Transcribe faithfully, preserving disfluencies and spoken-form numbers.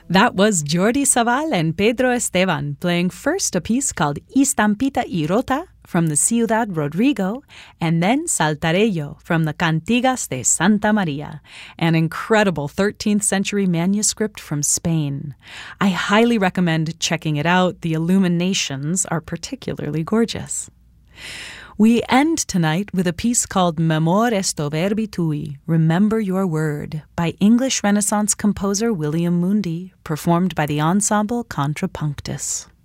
That was Jordi Savall and Pedro Esteban playing first a piece called Estampita y Rota from the Ciudad Rodrigo, and then Saltarello from the Cantigas de Santa Maria, an incredible thirteenth century manuscript from Spain. I highly recommend checking it out. The illuminations are particularly gorgeous. We end tonight with a piece called Memor esto verbi tui, Remember Your Word, by English Renaissance composer William Mundy, performed by the ensemble Contrapunctus.